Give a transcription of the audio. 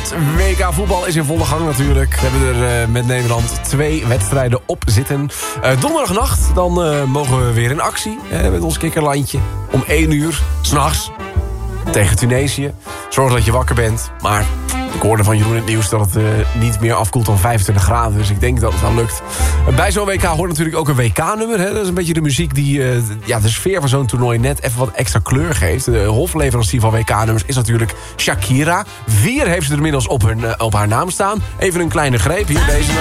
Het WK voetbal is in volle gang natuurlijk. We hebben er met Nederland 2 wedstrijden op zitten. Donderdagnacht, dan mogen we weer in actie met ons kikkerlandje. Om 1 uur, 's-nachts, tegen Tunesië. Zorg dat je wakker bent, maar ik hoorde van Jeroen in het nieuws dat het niet meer afkoelt dan 25 graden. Dus ik denk dat het wel lukt. Bij zo'n WK hoort natuurlijk ook een WK-nummer. Dat is een beetje de muziek die de sfeer van zo'n toernooi net even wat extra kleur geeft. De hofleverancier van WK-nummers is natuurlijk Shakira. 4 heeft ze er inmiddels op haar naam staan. Even een kleine greep hier, deze.